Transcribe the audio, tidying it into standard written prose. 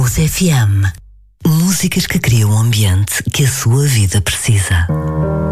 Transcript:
House FM. Músicas que criam o ambiente que a sua vida precisa.